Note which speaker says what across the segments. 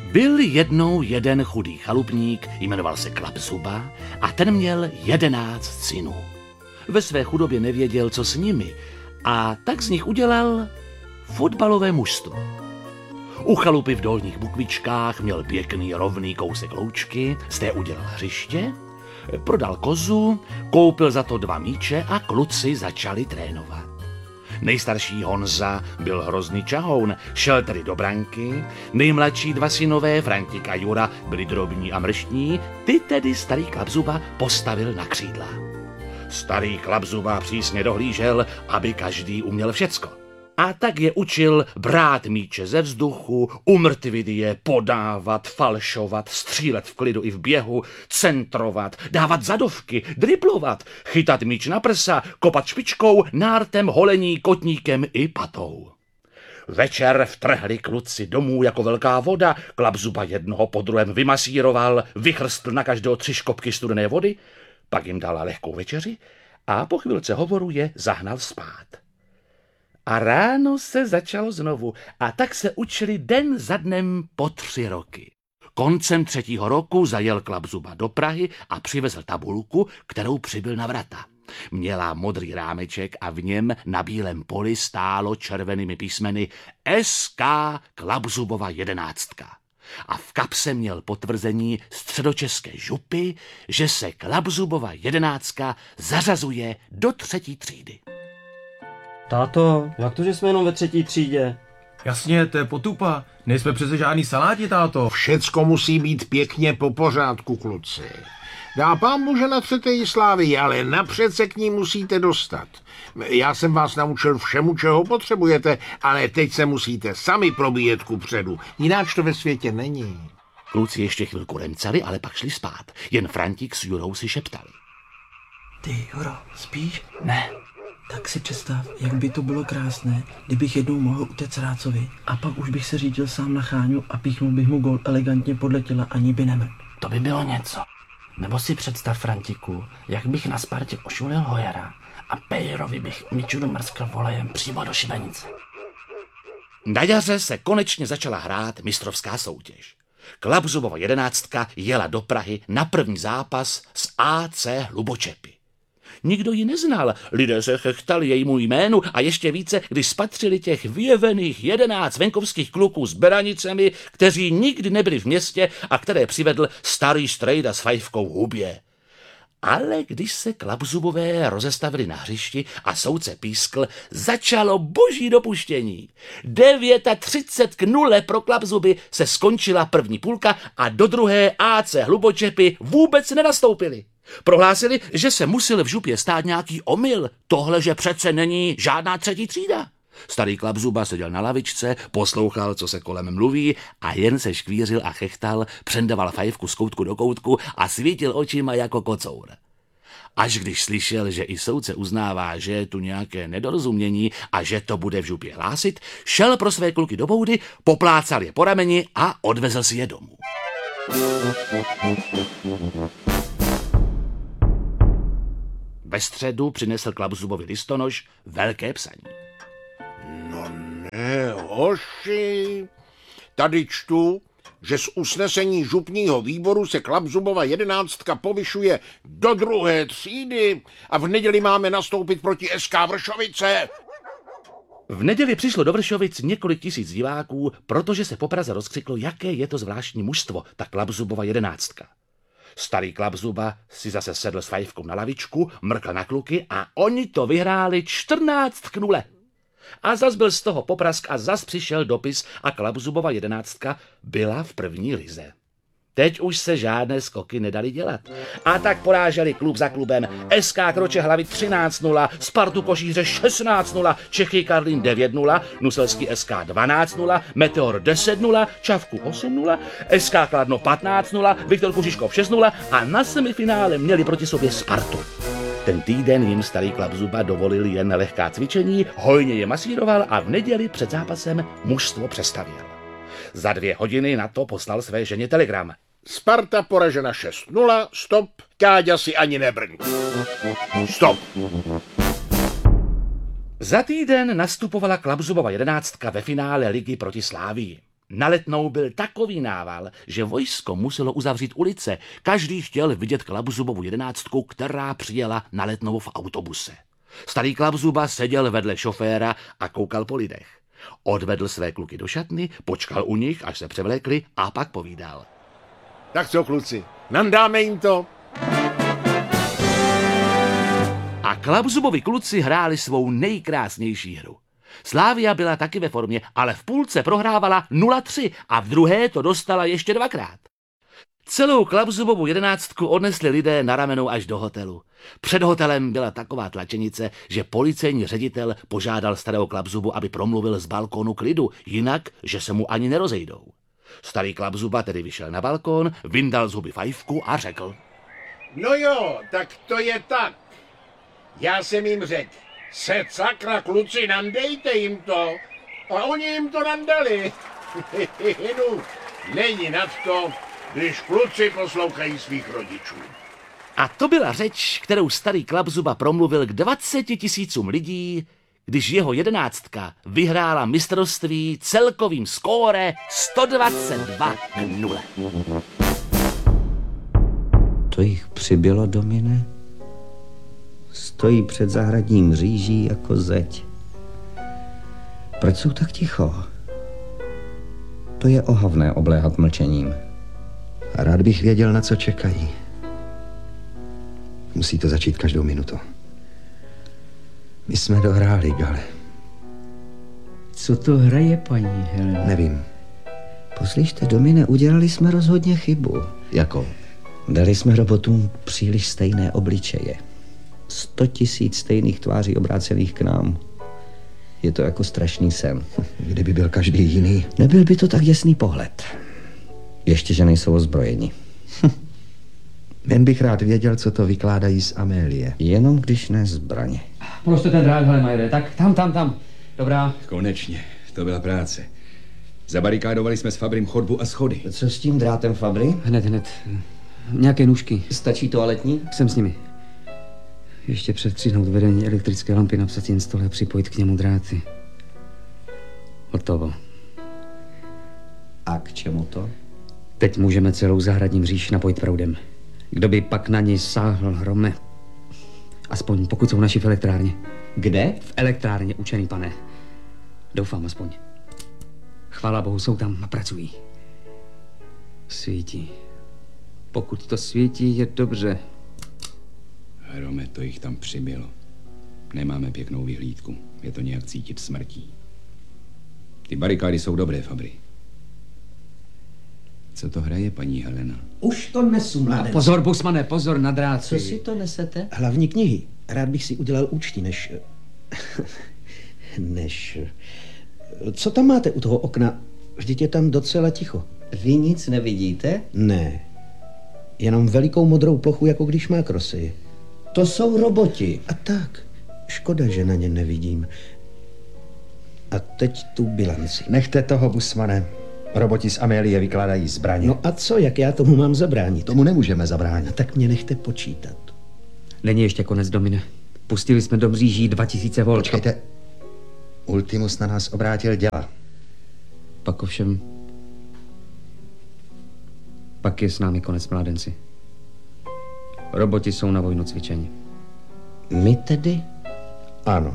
Speaker 1: Byl jednou jeden chudý chalupník, jmenoval se Klapzuba a ten měl 11 synů. Ve své chudobě nevěděl, co s nimi, a tak z nich udělal fotbalové mužstvo. U chalupy v Dolních Bukvičkách měl pěkný rovný kousek loučky, z té udělal hřiště, prodal kozu, koupil za to 2 míče a kluci začali trénovat. Nejstarší Honza byl hrozný čahoun, šel tedy do branky, nejmladší 2 synové, František a Jura, byli drobní a mrštní, ty tedy starý Klapzuba postavil na křídla. Starý Klapzuba přísně dohlížel, aby každý uměl všecko. A tak je učil brát míče ze vzduchu, umrtvit je, podávat, falšovat, střílet v klidu i v běhu, centrovat, dávat zadovky, driblovat, chytat míč na prsa, kopat špičkou, nártem, holení, kotníkem i patou. Večer vtrhli kluci domů jako velká voda, Klapzuba jednoho po druhém vymasíroval, vychrstl na každého 3 škopky studené vody, pak jim dala lehkou večeři a po chvilce hovoru je zahnal spát. A ráno se začalo znovu a tak se učili den za dnem po 3 roky. Koncem 3. roku zajel Klapzuba do Prahy a přivezl tabulku, kterou přibyl na vrata. Měla modrý rámeček a v něm na bílém poli stálo červenými písmeny SK Klapzubova 11. A v kapse měl potvrzení středočeské župy, že se Klapzubova 11 zařazuje do 3. třídy.
Speaker 2: Táto, jak to, že jsme jenom ve 3. třídě?
Speaker 3: Jasně, to je potupa. Nejsme přece žádný saláti, táto.
Speaker 4: Všecko musí být pěkně po pořádku, kluci. Dá pán Bože na 3. slávy, ale napřed se k ní musíte dostat. Já jsem vás naučil všemu, čeho potřebujete, ale teď se musíte sami probíjet kupředu. Jináč to ve světě není.
Speaker 1: Kluci ještě chvilku remcali, ale pak šli spát. Jen František s Jurou si šeptali.
Speaker 5: Ty, Juro, spíš? Ne. Tak si představ, jak by to bylo krásné, kdybych jednou mohl utéct Rácovi a pak už bych se řídil sám na Cháňu a píchnul bych mu gól elegantně podle těla, ani by nemrk.
Speaker 6: To by bylo něco. Nebo si představ, Frantiku, jak bych na Spartě ošulil Hojera a Pejrovi bych míču domrskl volejem přímo do šibenice.
Speaker 1: Na jaře se konečně začala hrát mistrovská soutěž. Klapzubova 11 jela do Prahy na první zápas s AC Hlubočepy. Nikdo ji neznal, lidé se chechtali jejímu jménu a ještě více, když spatřili těch vyjevených 11 venkovských kluků s beranicemi, kteří nikdy nebyli v městě a které přivedl starý strejda s fajfkou v hubě. Ale když se Klapzubové rozestavili na hřišti a soudce pískl, začalo boží dopuštění. 39-0 pro Klapzuby se skončila první půlka a do druhé AC Hlubočepy vůbec nenastoupili. Prohlásili, že se musel v župě stát nějaký omyl, tohle, že přece není žádná 3. třída. Starý Klapzuba seděl na lavičce, poslouchal, co se kolem mluví a jen se škvířil a chechtal, přendaval fajfku z koutku do koutku a svítil očima jako kocour. Až když slyšel, že i soudce uznává, že je tu nějaké nedorozumění a že to bude v župě hlásit, šel pro své kluky do boudy, poplácal je po rameni a odvezl si je domů. Ve středu přinesl Klapzubovi listonoš velké psaní.
Speaker 4: No ne, hoši, tady čtu, že z usnesení župního výboru se Klapzubova 11 povyšuje do 2. třídy a v neděli máme nastoupit proti SK Vršovice.
Speaker 1: V neděli přišlo do Vršovic několik tisíc diváků, protože se po Praze rozkřiklo, jaké je to zvláštní mužstvo, ta Klapzubova 11. Starý Klapzuba si zase sedl s fajfkou na lavičku, mrkl na kluky a oni to vyhráli 14-0. A zas byl z toho poprask a zas přišel dopis a Klapzubova 11 byla v první lize. Teď už se žádné skoky nedali dělat. A tak poráželi klub za klubem SK Kroče Hlavy 13-0, Spartu Košíře 16-0, Čechy Karlín 9-0, Nuselský SK 12-0, Meteor 10-0, Čavku 8-0, SK Kladno 15-0, Viktor Kužiškov 6-0 a na semifinále měli proti sobě Spartu. Ten týden jim starý Klapzuba dovolil jen lehká cvičení, hojně je masíroval a v neděli před zápasem mužstvo přestavěl. Za 2 hodiny na to poslal své ženě telegram.
Speaker 4: Sparta poražena 6-0, stop, Káďa si ani nebrnk. Stop.
Speaker 1: Za týden nastupovala Klapzubova 11 ve finále ligy proti Slávii. Na Letnou byl takový nával, že vojsko muselo uzavřít ulice. Každý chtěl vidět Klapzubovu 11, která přijela na Letnou v autobuse. Starý Klapzuba seděl vedle šoféra a koukal po lidech. Odvedl své kluky do šatny, počkal u nich, až se převlékli a pak povídal.
Speaker 4: Tak co, kluci, nandáme jim to?
Speaker 1: A Klapzubovi kluci hráli svou nejkrásnější hru. Slavia byla taky ve formě, ale v půlce prohrávala 0-3 a v druhé to dostala ještě 2krát. Celou Klapzubovu 11 odnesli lidé na ramenou až do hotelu. Před hotelem byla taková tlačenice, že policejní ředitel požádal starého Klapzubu, aby promluvil z balkónu k lidu, jinak, že se mu ani nerozejdou. Starý Klapzuba tedy vyšel na balkón, vyndal z huby fajfku a řekl.
Speaker 4: No jo, tak to je tak. Já jsem jim řekl, se sakra kluci, nandejte jim to. A oni jim to nandali. No, není nad to, když kluci poslouchají svých rodičů.
Speaker 1: A to byla řeč, kterou starý Klapzuba promluvil k 20 000 lidí, když jeho 11 vyhrála mistrovství celkovým skóre 122-0.
Speaker 7: To jich přibylo, Domine? Stojí před zahradním mříží jako zeď. Proč jsou tak ticho? To je ohavné obléhat mlčením. A rád bych věděl, na co čekají. Musí to začít každou minutu. My jsme dohráli, Gale.
Speaker 8: Co to hraje, paní Helena?
Speaker 7: Nevím. Poslyšte, Domine, udělali jsme rozhodně chybu. Jako? Dali jsme robotům příliš stejné obličeje. 100 000 stejných tváří obrácených k nám. Je to jako strašný sen. Kdyby byl každý jiný, nebyl by to tak jasný pohled. Ještě, že nejsou ozbrojeni. Jen bych rád věděl, co to vykládají z Amélie. Jenom když ne zbraně.
Speaker 8: Položte ten drát, Hellemajere. Tak tam. Dobrá.
Speaker 9: Konečně, to byla práce. Zabarikádovali jsme s Fabrym chodbu a schody.
Speaker 7: Co s tím drátem, Fabry?
Speaker 8: Hned. Nějaké nůžky.
Speaker 7: Stačí toaletní?
Speaker 8: Jsem s nimi. Ještě předstřihnout vedení elektrické lampy, napsat jen stole a připojit k němu dráty. Hotovo.
Speaker 7: A k čemu to?
Speaker 8: Teď můžeme celou zahradní mříž napojit proudem. Kdo by pak na ní sáhl, Hrome? Aspoň pokud jsou naši v elektrárně.
Speaker 7: Kde?
Speaker 8: V elektrárně, učený pane. Doufám aspoň. Chvála Bohu, jsou tam a pracují. Svítí. Pokud to svítí, je dobře.
Speaker 9: Hrome, to jich tam přibylo. Nemáme pěknou vyhlídku. Je to nějak cítit smrtí. Ty barikády jsou dobré, Fabry. Co to hraje, paní Helena?
Speaker 7: Už to nesu, mládenci.
Speaker 8: Pozor, Busmane, pozor na dráty.
Speaker 7: Co si to nesete? Hlavní knihy. Rád bych si udělal účty, než... Co tam máte u toho okna? Vždyť je tam docela ticho. Vy nic nevidíte? Ne. Jenom velikou modrou plochu, jako když má krosy. To jsou roboti. A tak. Škoda, že na ně nevidím. A teď tu bilanci.
Speaker 10: Nechte toho, Busmane. Roboti z Amélie vykládají zbraně.
Speaker 7: No a co, jak já tomu mám zabránit?
Speaker 10: Tomu nemůžeme zabránit.
Speaker 7: No tak mě nechte počítat.
Speaker 8: Není ještě konec, Domine. Pustili jsme do mříží 2000 volt.
Speaker 10: Počkejte. Ultimus na nás obrátil děla.
Speaker 8: Pak ovšem... Pak je s námi konec, mládenci. Roboti jsou na vojnu cvičeni.
Speaker 7: My tedy?
Speaker 10: Ano.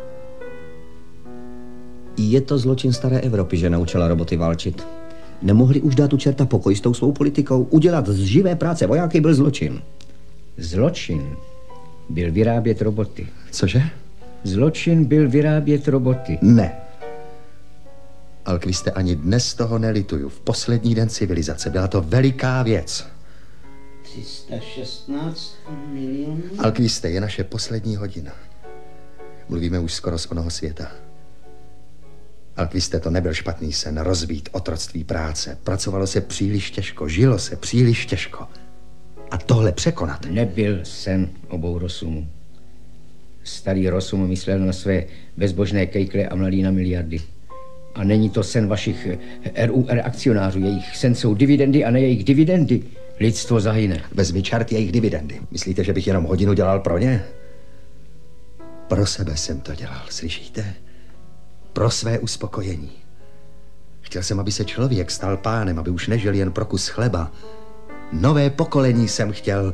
Speaker 7: Je to zločin staré Evropy, že naučila roboty válčit. Nemohli už dát u čerta pokoj s tou svou politikou. Udělat z živé práce vojáky byl zločin.
Speaker 11: Zločin byl vyrábět roboty.
Speaker 10: Cože?
Speaker 11: Zločin byl vyrábět roboty.
Speaker 10: Ne. Alquiste, ani dnes toho nelituju. V poslední den civilizace byla to veliká věc.
Speaker 7: 316 milionů?
Speaker 10: Alquiste, je naše poslední hodina. Mluvíme už skoro z onoho světa. Alquiste, to nebyl špatný sen, rozbít otroctví práce. Pracovalo se příliš těžko, žilo se příliš těžko. A tohle překonat.
Speaker 11: Nebyl sen obou Rosumů. Starý Rosum myslel na své bezbožné kejkle a mladý na miliardy. A není to sen vašich RUR akcionářů. Jejich sen jsou dividendy a ne jejich dividendy. Lidstvo zahyne.
Speaker 10: Vezmi čart jejich dividendy. Myslíte, že bych jenom hodinu dělal pro ně? Pro sebe jsem to dělal, slyšíte? Pro své uspokojení. Chtěl jsem, aby se člověk stal pánem, aby už nežil jen pro kus chleba. Nové pokolení jsem chtěl.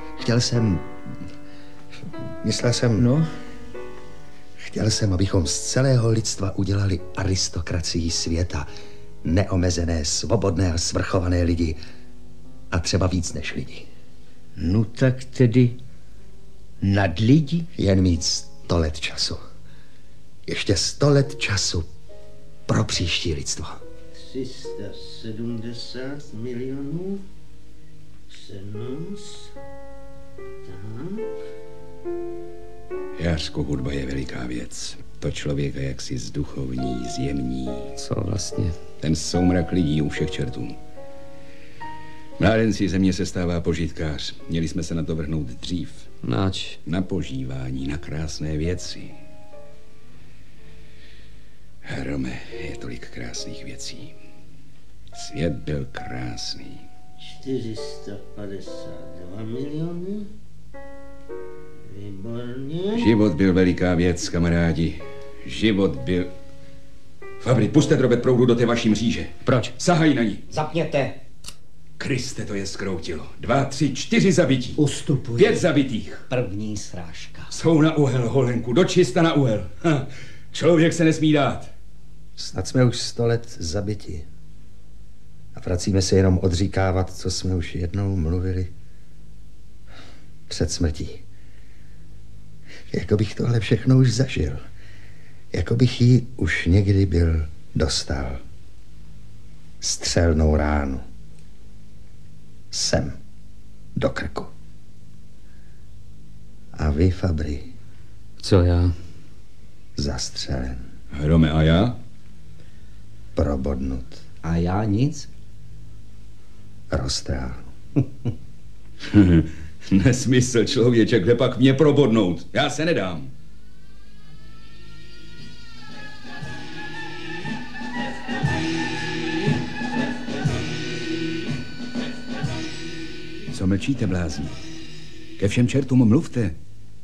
Speaker 10: Myslel jsem...
Speaker 11: No?
Speaker 10: Chtěl jsem, abychom z celého lidstva udělali aristokracii světa. Neomezené, svobodné a svrchované lidi. A třeba víc než lidi.
Speaker 11: No tak tedy nad lidi?
Speaker 10: Jen mít 100 let času. Ještě 100 let času pro příští lidstvo.
Speaker 2: 370 milionů. Senus. Tak.
Speaker 9: Jářko, hudba je veliká věc. To člověka jaksi zduchovní, zjemní.
Speaker 8: Co vlastně?
Speaker 9: Ten soumrak lidí u všech čertů. Mládenci země se stává požitkář. Měli jsme se na to vrhnout dřív.
Speaker 8: Nač?
Speaker 9: Na požívání, na krásné věci. Rome, je tolik krásných věcí. Svět byl krásný.
Speaker 2: 452 miliony. Výborně.
Speaker 9: Život byl veliká věc, kamarádi. Život byl... Fabry, puste drobet proudu do té vaší mříže.
Speaker 8: Proč?
Speaker 9: Sahají na ní.
Speaker 11: Zapněte.
Speaker 9: Kriste, to je skroutilo. 2, 3, 4 zabití.
Speaker 11: Ustupuji.
Speaker 9: 5 zabitých.
Speaker 7: První srážka.
Speaker 9: Jsou na uhel, holenku, dočista na uhel. Člověk se nesmí dát.
Speaker 10: Snad jsme už 100 let zabiti. A vracíme se jenom odříkávat, co jsme už jednou mluvili před smrtí. Jako bych tohle všechno už zažil. Jako bych ji už někdy byl dostal. Střelnou ránu. Sem. Do krku. A vy, Fabry?
Speaker 8: Co já?
Speaker 10: Zastřelen.
Speaker 9: Hrome, a já?
Speaker 10: Probodnut.
Speaker 7: A já nic?
Speaker 10: Roztrál.
Speaker 9: Nesmysl, člověče, kde pak mě probodnout? Já se nedám. Co mlčíte, blázni? Ke všem čertům mluvte.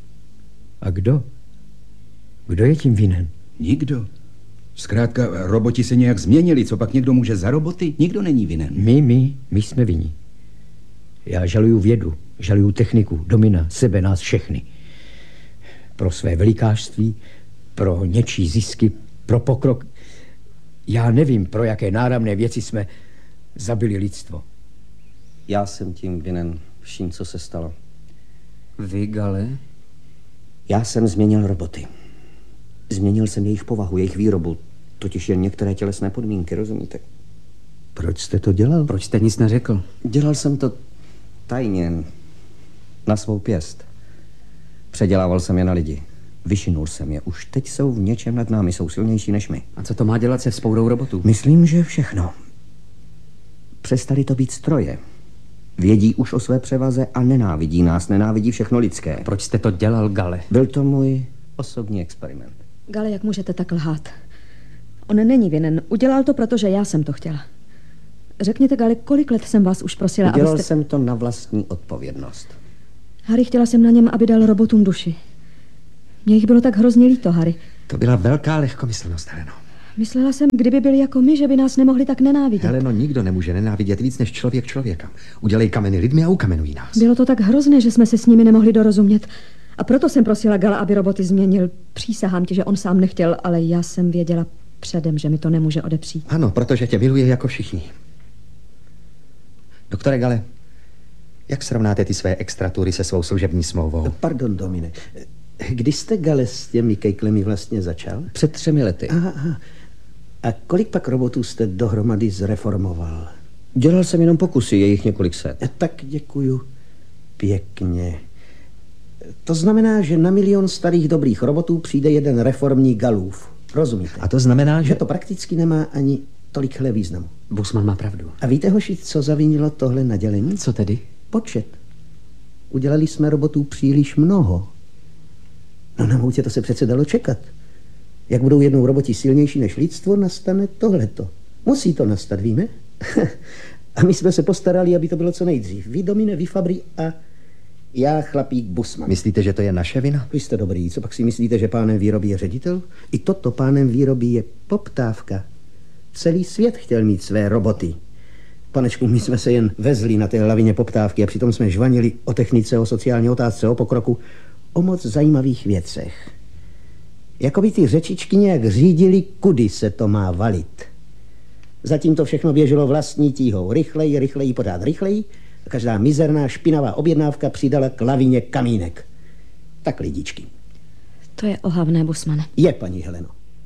Speaker 11: A kdo? Kdo je tím vinen?
Speaker 9: Nikdo. Zkrátka, roboti se nějak změnili. Co pak někdo může za roboty? Nikdo není vinen.
Speaker 11: My jsme vinni. Já žaluju vědu, žaluju techniku, domina, sebe, nás všechny. Pro své velikářství, pro něčí zisky, pro pokrok. Já nevím, pro jaké náramné věci jsme zabili lidstvo.
Speaker 7: Já jsem tím vinen vším, co se stalo.
Speaker 8: Vy, Gale?
Speaker 7: Já jsem změnil roboty. Změnil jsem jejich povahu, jejich výrobu. Totiž jen některé tělesné podmínky, rozumíte?
Speaker 10: Proč jste to dělal?
Speaker 8: Proč jste nic neřekl?
Speaker 7: Dělal jsem to tajně, na svou pěst. Předělával jsem je na lidi. Vyšinul jsem je. Už teď jsou v něčem nad námi, jsou silnější než my.
Speaker 8: A co to má dělat se vzpourou robotů?
Speaker 7: Myslím, že všechno. Přestali to být stroje. Vědí už o své převaze a nenávidí nás, nenávidí všechno lidské.
Speaker 8: Proč jste to dělal, Gale?
Speaker 7: Byl to můj osobní experiment.
Speaker 12: Gale, jak můžete tak lhát? On není vinen. Udělal to, protože já jsem to chtěla. Řekněte, Gale, kolik let jsem vás už prosila,
Speaker 7: Udělal
Speaker 12: abyste...
Speaker 7: jsem to na vlastní odpovědnost.
Speaker 12: Harry, chtěla jsem na něm, aby dal robotům duši. Mně jich bylo tak hrozně líto, Harry.
Speaker 10: To byla velká lehkomyslnost, Heleno.
Speaker 12: Myslela jsem, kdyby byli jako my, že by nás nemohli tak nenávidět.
Speaker 10: Heleno, nikdo nemůže nenávidět víc než člověk člověka. Udělej kameny lidmi a ukamenují nás.
Speaker 12: Bylo to tak hrozné, že jsme se s nimi nemohli dorozumět. A proto jsem prosila Gala, aby roboty změnil. Přísahám ti, že on sám nechtěl, ale já jsem věděla předem, že mi to nemůže odepřít.
Speaker 10: Ano, protože tě miluje jako všichni. Doktore Gale, jak srovnáte ty své extratury se svou služební smlouvou?
Speaker 2: Pardon, Domine. Kdy jste, Gale, s těmi kejklemi vlastně začal?
Speaker 7: Před 3 lety.
Speaker 2: Aha. A kolik pak robotů jste dohromady zreformoval?
Speaker 7: Dělal jsem jenom pokusy, je jich několik set.
Speaker 2: Tak děkuju pěkně. To znamená, že na 1 milion starých dobrých robotů přijde jeden reformní Galův. Rozumíte?
Speaker 10: A to znamená,
Speaker 2: že to prakticky nemá ani tolikhle významu.
Speaker 8: Busman má pravdu.
Speaker 2: A víte, hoši, co zavinilo tohle nadělení?
Speaker 8: Co tedy?
Speaker 2: Počet. Udělali jsme robotů příliš mnoho. No na moutě to se přece dalo čekat. Jak budou jednou roboti silnější než lidstvo, nastane tohleto. Musí to nastat, víme? A my jsme se postarali, aby to bylo co nejdřív. Vy, Domine, vy, Fabry a já, chlapík Busman.
Speaker 10: Myslíte, že to je naše vina?
Speaker 2: Vy jste dobrý. Co pak si myslíte, že pánem výroby je ředitel? I toto pánem výroby je poptávka. celý svět chtěl mít své roboty. Panečku, my jsme se jen vezli na té lavině poptávky a přitom jsme žvanili o technice, o sociální otázce, o pokroku, o moc zajímavých věcech. Jakoby ty řečičky nějak řídili, kudy se to má valit. Zatím to všechno běželo vlastní tíhou. Rychleji, pořád rychleji. A každá mizerná špinavá objednávka přidala k lavině kamínek. Tak lidičky.
Speaker 12: To je ohavné, Busmane.
Speaker 2: Je, paní Heleno.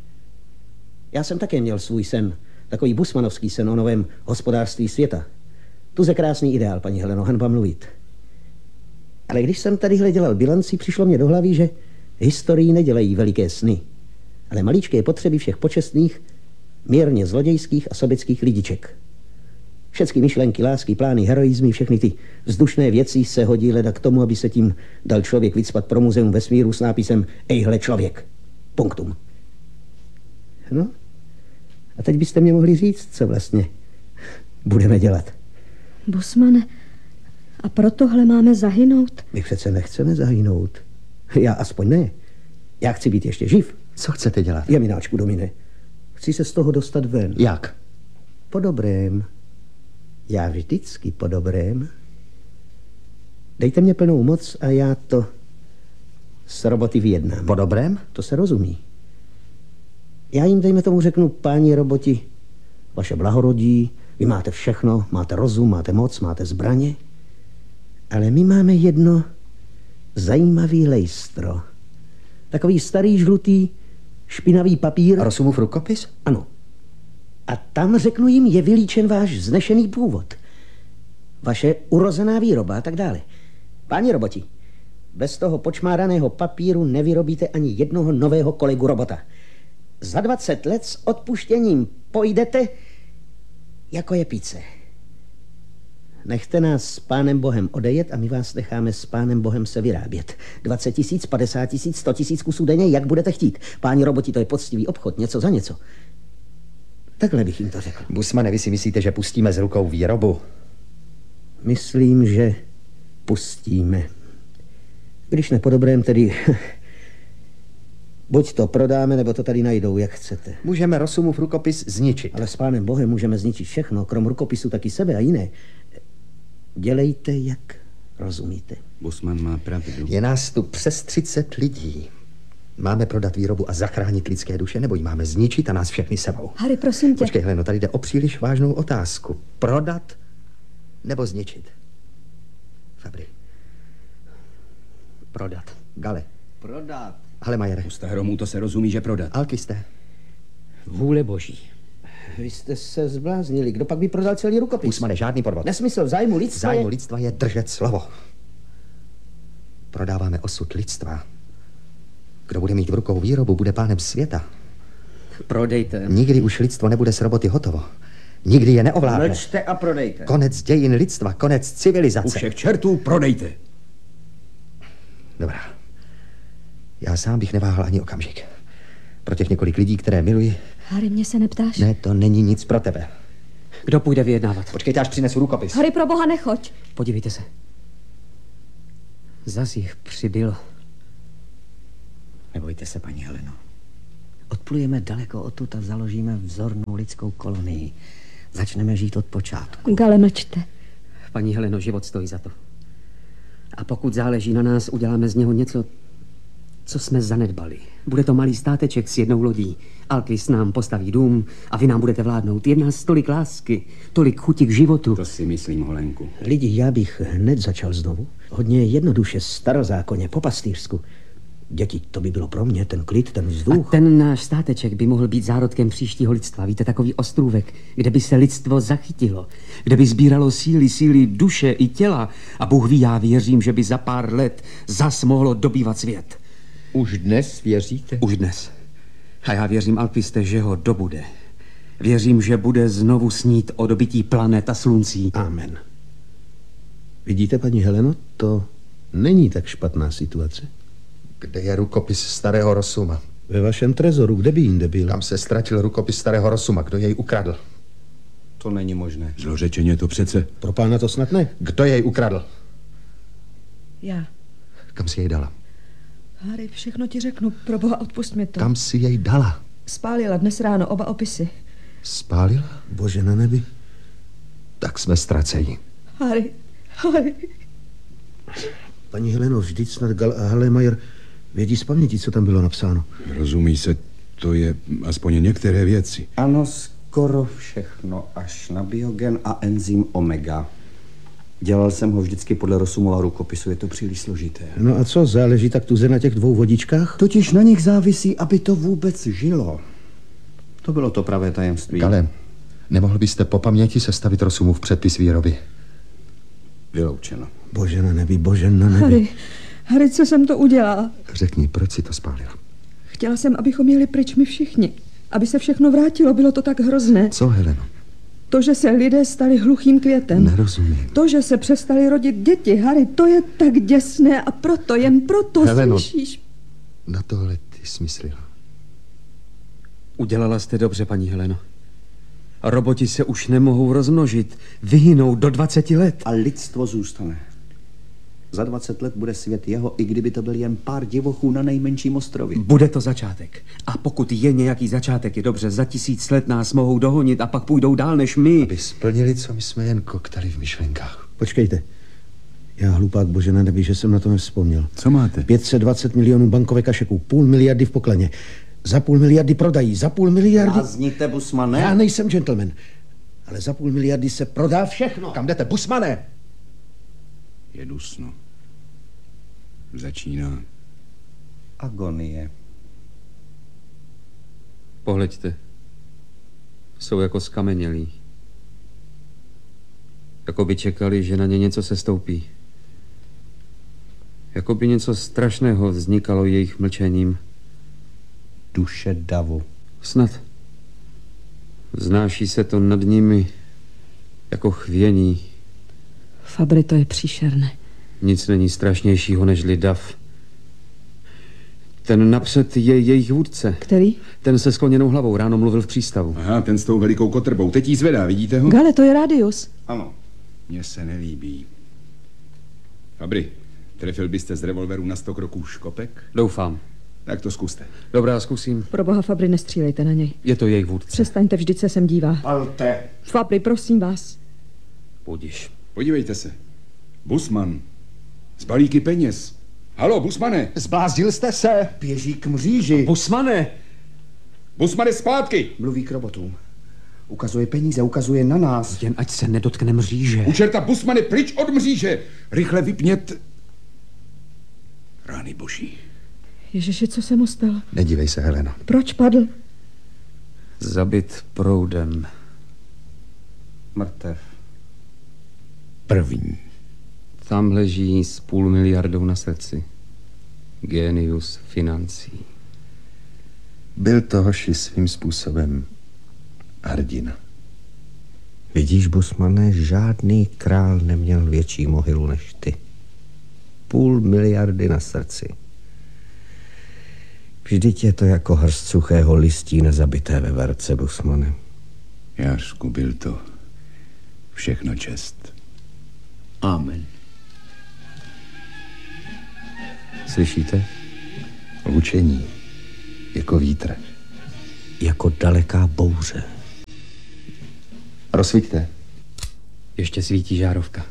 Speaker 2: Já jsem také měl svůj sen. Takový busmanovský sen o novém hospodářství světa. Tuze krásný ideál, paní Heleno, hanba mluvit. Ale když jsem tadyhle dělal bilanci, přišlo mě do hlavy, že historii nedělají veliké sny, ale maličké potřeby všech počestných, mírně zlodějských a sobeckých lidiček. Všechny myšlenky, lásky, plány, heroizmy, všechny ty vzdušné věci se hodí leda k tomu, aby se tím dal člověk vycpat pro muzeum vesmíru s nápisem Ejhle člověk. Punktum. No, a teď byste mě mohli říct, co vlastně budeme dělat.
Speaker 12: Busmane, a pro tohle máme zahynout?
Speaker 2: My přece nechceme zahynout. Já aspoň ne. Já chci být ještě živ.
Speaker 10: Co chcete dělat?
Speaker 2: Jamináčku, Domine. Chci se z toho dostat ven.
Speaker 10: Jak?
Speaker 2: Po dobrém. Já vždycky po dobrém. Dejte mě plnou moc a já to s roboty vyjednám.
Speaker 10: Po dobrém?
Speaker 2: To se rozumí. Já jim, dejme tomu, řeknu, páni roboti, vaše blahorodí, vy máte všechno, máte rozum, máte moc, máte zbraně, ale my máme jedno zajímavý lejstro. Takový starý, žlutý, špinavý papír.
Speaker 10: Rosumův rukopis?
Speaker 2: Ano. A tam, řeknu jim, je vylíčen váš vznešený původ. Vaše urozená výroba a tak dále. Páni roboti, bez toho počmáraného papíru nevyrobíte ani jednoho nového kolegu robota. Za 20 let s odpuštěním pojdete jako je píce. Nechte nás s Pánem Bohem odejet a my vás necháme s Pánem Bohem se vyrábět. 20 000, 50 000, 100 000 kusů denně, jak budete chtít. Páni roboti, to je poctivý obchod, něco za něco. Takhle bych jim to řekl.
Speaker 10: Busmane, vy si myslíte, že pustíme z rukou výrobu?
Speaker 2: Myslím, že pustíme. Když ne po dobrém, tedy buď to prodáme, nebo to tady najdou, jak chcete.
Speaker 10: Můžeme Rosumův rukopis zničit.
Speaker 2: Ale s Pánem Bohem můžeme zničit všechno, krom rukopisu taky sebe a jiné. Dělejte, jak rozumíte.
Speaker 9: Busman má pravdu.
Speaker 10: Je nás tu přes 30 lidí. Máme prodat výrobu a zachránit lidské duše, nebo ji máme zničit a nás všechny sebou?
Speaker 12: Harry, prosím tě.
Speaker 10: Počkej, Heleno, tady jde o příliš vážnou otázku. Prodat nebo zničit? Fabry.
Speaker 2: Prodat.
Speaker 10: Gale.
Speaker 2: Prodat.
Speaker 10: Halemajere.
Speaker 9: U Stahromů to se rozumí, že prodat.
Speaker 10: Alkiste.
Speaker 8: Vůle boží.
Speaker 2: Vy jste se zbláznili. Kdo pak by prodal celý rukopis?
Speaker 10: Busmane, žádný podvod.
Speaker 2: Nesmysl, v zájmu lidstva
Speaker 10: Zájmu lidstva je držet slovo. Prodáváme osud lidstva. Kdo bude mít v rukou výrobu, bude pánem světa.
Speaker 8: Prodejte.
Speaker 10: Nikdy už lidstvo nebude s roboty hotovo. Nikdy je neovládne.
Speaker 8: Mlčte a prodejte.
Speaker 10: Konec dějin lidstva, konec civilizace.
Speaker 9: U všech čertů prodejte.
Speaker 10: Dobrá. Já sám bych neváhal ani okamžik. Pro těch několik lidí, které miluji.
Speaker 12: Harry, mě se neptáš?
Speaker 10: Ne, to není nic pro tebe.
Speaker 8: Kdo půjde vyjednávat?
Speaker 10: Počkejte, až přinesu rukopis.
Speaker 12: Harry, pro boha, nechoď.
Speaker 8: Podívejte se. Zas jich přibylo.
Speaker 7: Nebojte se, paní Heleno. Odplujeme daleko odtud a založíme vzornou lidskou kolonii. Začneme žít od počátku.
Speaker 12: Gale, mlčte.
Speaker 8: Paní Heleno, život stojí za to. A pokud záleží na nás, uděláme z něho něco, co jsme zanedbali. Bude to malý státeček s jednou lodí. Alkvist nám postaví dům a vy nám budete vládnout. Je v nás tolik lásky, tolik chuti k životu.
Speaker 9: To si myslím, Holenku.
Speaker 2: Lidi, já bych hned začal znovu. Hodně jednoduše, starozákonně, po pastýřsku. Děti, to by bylo pro mě, ten klid, ten vzduch.
Speaker 8: A ten náš státeček by mohl být zárodkem příštího lidstva. Víte, takový ostrůvek, kde by se lidstvo zachytilo, kde by sbíralo síly duše i těla. A Bůh ví, já věřím, že by za pár let zas mohlo dobývat svět.
Speaker 11: Už dnes věříte?
Speaker 8: Už dnes. A já věřím, Alkviste, že ho dobude. Věřím, že bude znovu snít o dobytí planet a sluncí.
Speaker 2: Amen. Vidíte, paní Heleno, to není tak špatná situace.
Speaker 10: Kde je rukopis starého Rosuma?
Speaker 2: Ve vašem trezoru, kde by jinde byl?
Speaker 10: Kam se ztratil rukopis starého Rosuma? Kdo jej ukradl?
Speaker 9: To není možné. Zlořečeně to přece.
Speaker 2: Pro pána to snad ne.
Speaker 10: Kdo jej ukradl?
Speaker 12: Já.
Speaker 10: Kam si jej dala?
Speaker 12: Harry, všechno ti řeknu. Pro boha, odpust mi to.
Speaker 10: Kam si jej dala?
Speaker 12: Spálila dnes ráno oba opisy.
Speaker 10: Spálila?
Speaker 2: Bože na nebi.
Speaker 10: Tak jsme ztraceni.
Speaker 12: Harry.
Speaker 2: Paní Heleno, vždyť snad Gal a Halemajer vědí z paměti, co tam bylo napsáno.
Speaker 9: Rozumí se, to je aspoň některé věci.
Speaker 7: Ano, skoro všechno, až na biogen a enzym omega. Dělal jsem ho vždycky podle Rosumova rukopisu, je to příliš složité.
Speaker 2: No a co, záleží tak tuze na těch 2 vodičkách?
Speaker 7: Totiž na nich závisí, aby to vůbec žilo. To bylo to pravé tajemství.
Speaker 10: Gale, nemohl byste po paměti sestavit Rosumův předpis výroby?
Speaker 7: Vyloučeno.
Speaker 2: Bože na nebi.
Speaker 12: Harry, co jsem to udělala?
Speaker 10: Řekni, proč si to spálila?
Speaker 12: Chtěla jsem, abychom jeli pryč my všichni. Aby se všechno vrátilo, bylo to tak hrozné.
Speaker 10: Co, Heleno?
Speaker 12: To, že se lidé stali hluchým květem.
Speaker 10: Nerozumím.
Speaker 12: To, že se přestali rodit děti, Harry, to je tak děsné a jen proto
Speaker 10: Heleno,
Speaker 12: slyšíš.
Speaker 10: Na tohle ty jsi myslela.
Speaker 8: Udělala jste dobře, paní Heleno. Roboti se už nemohou rozmnožit. Vyhynou do 20 let.
Speaker 7: A lidstvo zůstane. Za 20 let bude svět jeho, i kdyby to byl jen pár divochů na nejmenším ostrově.
Speaker 8: Bude to začátek. A pokud je nějaký začátek, je dobře, za 1000 let nás mohou dohonit a pak půjdou dál než my.
Speaker 10: Aby splnili, co my jsme jen koktali v myšlenkách.
Speaker 2: Počkejte. Já hlupák, Bože na nebi, že jsem na to nevzpomněl.
Speaker 9: Co máte?
Speaker 2: 520 milionů bankovek kašeků, 500 miliardy v pokladně. Za 500 miliardy prodají, za 500 miliardy...
Speaker 7: Zníte, Busmane?
Speaker 2: Já nejsem gentleman, ale za 500 miliardy se prodá všechno.
Speaker 10: Kam jdete, Busmane?
Speaker 9: Je dusno. Začíná.
Speaker 7: Agonie.
Speaker 8: Pohleďte. Jsou jako skamenělí. Jako by čekali, že na ně něco se stoupí. Jako by něco strašného vznikalo jejich mlčením.
Speaker 7: Duše davu.
Speaker 8: Snad. Znáší se to nad nimi jako chvění.
Speaker 12: Fabry, to je příšerné.
Speaker 8: Nic není strašnějšího než dav. Ten napřed je jejich vůdce.
Speaker 12: Který?
Speaker 8: Ten se skloněnou hlavou ráno mluvil v přístavu.
Speaker 9: Aha, ten s tou velikou kotrbou. Teď jí zvedá, vidíte ho?
Speaker 12: Gale, to je Radius.
Speaker 7: Ano.
Speaker 9: Mně se nelíbí. Fabry, trefil byste z revolveru na 100 kroků škopek?
Speaker 8: Doufám.
Speaker 9: Tak to zkuste.
Speaker 8: Dobrá, zkusím.
Speaker 12: Pro boha, Fabry, nestřílejte na něj.
Speaker 8: Je to jejich vůdce.
Speaker 12: Přestaňte, vždyť se sem dívá.
Speaker 7: Palte.
Speaker 12: Fabry, prosím vás.
Speaker 8: Budiš.
Speaker 9: Podívejte se. Busman. Z balíky peněz. Halo, Busmane.
Speaker 10: Zblázdil jste se.
Speaker 7: Běží k mříži.
Speaker 8: Busmane!
Speaker 9: Busmane, zpátky!
Speaker 7: Mluví k robotům. Ukazuje peníze, ukazuje na nás.
Speaker 8: Jen ať se nedotkne mříže.
Speaker 9: U čerta, Busmane, pryč od mříže! Rychle vypnět... Rány boží.
Speaker 12: Ježiši, co se mu stalo?
Speaker 10: Nedívej se, Heleno.
Speaker 12: Proč padl?
Speaker 8: Zabit proudem.
Speaker 7: Mrtev.
Speaker 10: První.
Speaker 8: Tam leží s 500 miliardou na srdci. Genius financí.
Speaker 10: Byl to, hoši, svým způsobem hrdina.
Speaker 7: Vidíš, Busmane, žádný král neměl větší mohylu než ty. 500 miliardy na srdci. Vždyť je to jako hrst suchého listí nezabité ve verce, Busmane.
Speaker 9: Jářku, byl to všechno čest.
Speaker 7: Amen.
Speaker 8: Slyšíte?
Speaker 10: Hučení, jako vítr.
Speaker 7: Jako daleká bouře.
Speaker 10: Rozsvíťte.
Speaker 8: Ještě svítí žárovka.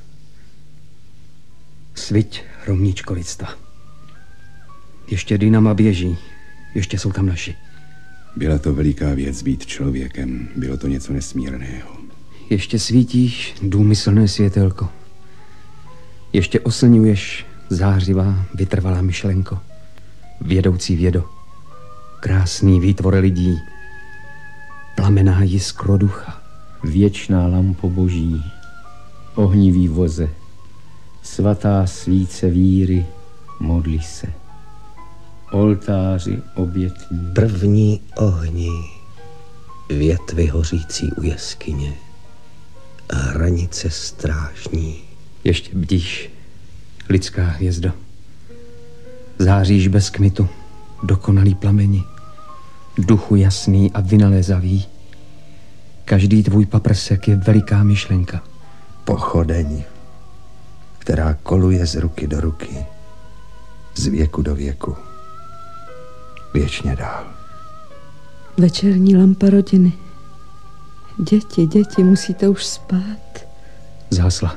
Speaker 8: Sviť, rovničko lidstva. Ještě dynama běží. Ještě jsou tam naši.
Speaker 9: Byla to veliká věc být člověkem. Bylo to něco nesmírného.
Speaker 8: Ještě svítíš, důmyslné světelko. Ještě oslňuješ, zářivá, vytrvalá myšlenko. Vědoucí vědo. Krásný výtvor lidí. Plamená jiskro ducha.
Speaker 11: Věčná lampo boží, ohnivý voze, svatá svíce víry, modli se. Oltáři obětní.
Speaker 7: První ohni, větvy hořící u jeskyně, hranice strážní.
Speaker 8: Ještě bdíš, lidská hvězdo. Záříš bez kmitu, dokonalý plameni, duchu jasný a vynalézavý. Každý tvůj paprsek je veliká myšlenka.
Speaker 10: Pochodeň, která koluje z ruky do ruky, z věku do věku, věčně dál.
Speaker 12: Večerní lampa rodiny. Děti, musíte už spát.
Speaker 8: Zhasla.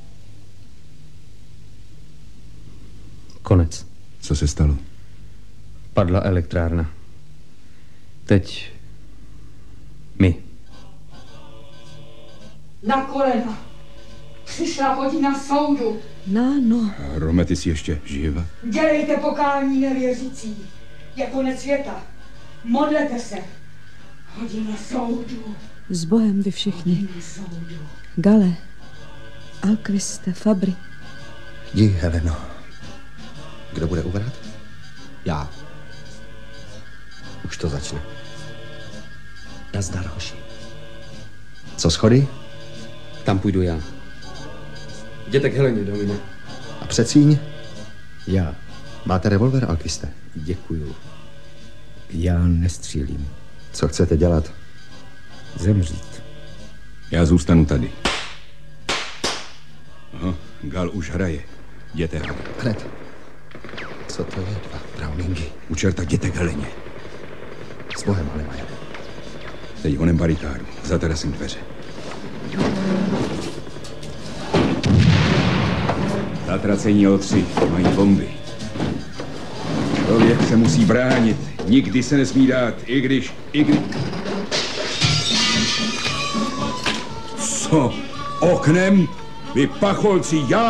Speaker 8: Konec.
Speaker 9: Co se stalo?
Speaker 8: Padla elektrárna. Teď my.
Speaker 13: Na kolena. Přišla hodina soudu.
Speaker 12: No.
Speaker 9: Rome, ty jsi ještě živa?
Speaker 13: Dělejte pokání nevěřící. Je konec světa. Modlete se. Hodina soudu.
Speaker 12: S Bohem vy všichni. Gale, Alquiste, Fabri.
Speaker 10: Jdi, Heleno. Kdo bude ubrat? Já. Už to začne. Nazdar, hoši. Co schody?
Speaker 8: Tam půjdu já. Jděte k Heleně, Domine.
Speaker 10: A předsíň?
Speaker 11: Já.
Speaker 10: Máte revolver, Alquiste?
Speaker 11: Děkuju. Já nestřílím.
Speaker 10: Co chcete dělat?
Speaker 11: Zemřít.
Speaker 9: Já zůstanu tady. Aha, Gal už hraje. Jděte, Helen.
Speaker 10: Hned. Co to je? 2 Browningy.
Speaker 9: U čerta jděte k Heleně.
Speaker 10: S Bohem, Halemajer.
Speaker 9: Teď honem barikádu. Zatarasím dveře. Zatracení otři mají bomby. Člověk se musí bránit. Nikdy se nesmí dát, i když... Co? Oknem? Vy pacholci, já